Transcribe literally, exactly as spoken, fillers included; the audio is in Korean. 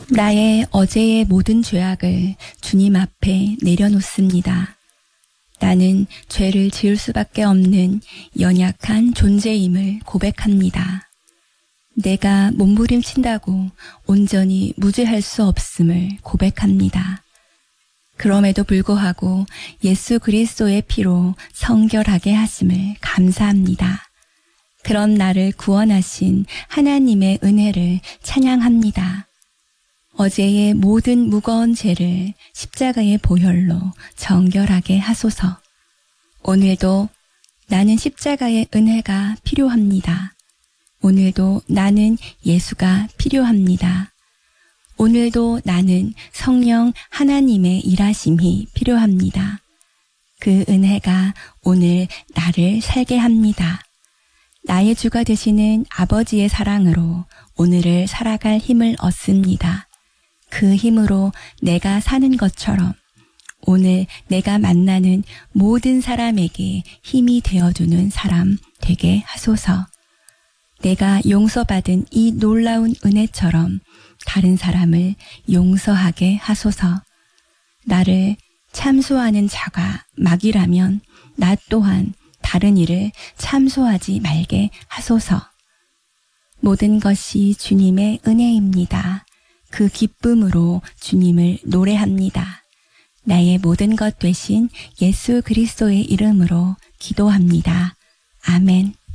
나의 어제의 모든 죄악을 주님 앞에 내려놓습니다. 나는 죄를 지을 수밖에 없는 연약한 존재임을 고백합니다. 내가 몸부림친다고 온전히 무죄할 수 없음을 고백합니다. 그럼에도 불구하고 예수 그리스도의 피로 성결하게 하심을 감사합니다. 그런 나를 구원하신 하나님의 은혜를 찬양합니다. 어제의 모든 무거운 죄를 십자가의 보혈로 정결하게 하소서. 오늘도 나는 십자가의 은혜가 필요합니다. 오늘도 나는 예수가 필요합니다. 오늘도 나는 성령 하나님의 일하심이 필요합니다. 그 은혜가 오늘 나를 살게 합니다. 나의 주가 되시는 아버지의 사랑으로 오늘을 살아갈 힘을 얻습니다. 그 힘으로 내가 사는 것처럼 오늘 내가 만나는 모든 사람에게 힘이 되어주는 사람 되게 하소서. 내가 용서받은 이 놀라운 은혜처럼 다른 사람을 용서하게 하소서. 나를 참소하는 자가 막이라면 나 또한 다른 일을 참소하지 말게 하소서. 모든 것이 주님의 은혜입니다. 그 기쁨으로 주님을 노래합니다. 나의 모든 것 되신 예수 그리스도의 이름으로 기도합니다. 아멘.